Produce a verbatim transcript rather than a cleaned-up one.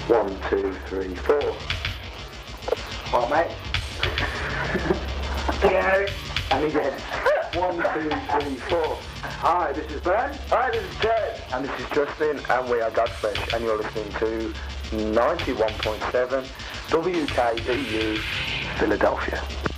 One, two, three, four. What, mate? Go. And again. One, two, three, four. Hi, this is Ben. Hi, this is Ted. And this is Justin, and we are Godflesh, and you're listening to ninety-one point seven W K E U Philadelphia.